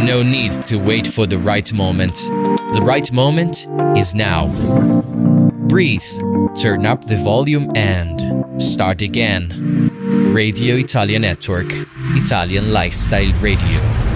no need to wait for the right moment. The right moment is now. Breathe, turn up the volume and start again. Radio Italia Network, Italian Lifestyle Radio.